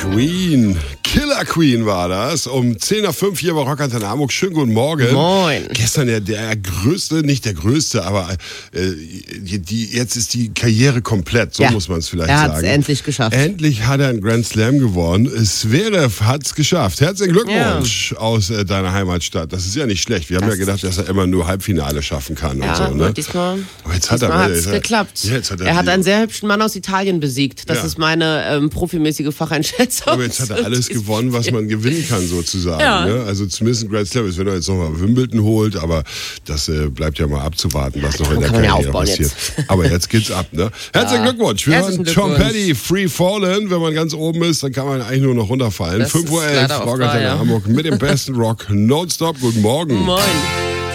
Queen. Killer Queen war das. Um 10:05 hier bei Rock Antenne Hamburg. Schönen guten Morgen. Moin. Gestern der größte, nicht der größte, aber jetzt ist die Karriere komplett. So muss man es vielleicht sagen. Er hat es endlich geschafft. Endlich hat er einen Grand Slam gewonnen. Zverev hat es geschafft. Herzlichen Glückwunsch aus deiner Heimatstadt. Das ist ja nicht schlecht. Wir haben ja gedacht, dass er immer nur Halbfinale schaffen kann. Ja, und so, ne? diesmal hat es geklappt. Er hat einen sehr hübschen Mann aus Italien besiegt. Das ist meine profimäßige Facheinschätzung. Aber jetzt hat er alles gewonnen, was man gewinnen kann, sozusagen. Ja. Ne? Also zumindest ein Grand Slam ist, wenn er jetzt nochmal Wimbledon holt, aber das bleibt ja mal abzuwarten, was noch in der Karriere passiert. Jetzt. Aber jetzt geht's ab, ne? Herzlichen Glückwunsch. Wir hören Tom Petty, Free Fallen. Wenn man ganz oben ist, dann kann man eigentlich nur noch runterfallen. 5:11 Uhr, Rock Antenne Hamburg mit dem besten Rock. Nonstop. Guten Morgen. Moin.